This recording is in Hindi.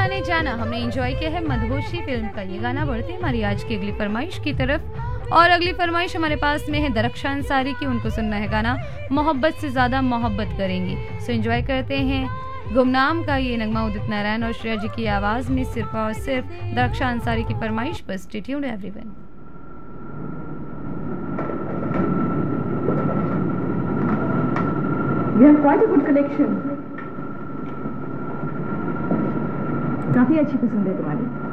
आने जाना हमने एंजॉय किया है मधुहोशी फिल्म का ये गाना। बढ़ते हैं हमारी आज की अगली फरमाइश की तरफ और अगली फरमाइश हमारे पास में है दरख्शां अंसारी की। उनको सुनना है गाना मोहब्बत से ज़्यादा मोहब्बत करेंगी। सो एंजॉय करते हैं गुमनाम का ये नगमा उदित नारायण और श्रेया जी की आवाज़ में सिर्फ और सिर्फ दरख्शां अंसारी की फरमाइश पर। Stay tuned everyone. You have quite a good collection. काफी अच्छी पसंद है तुम्हारी।